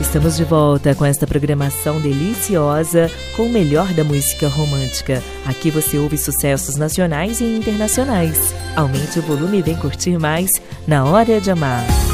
Estamos de volta com esta programação deliciosa com o melhor da música romântica. Aqui você ouve sucessos nacionais e internacionais. Aumente o volume e vem curtir mais Na Hora de Amar.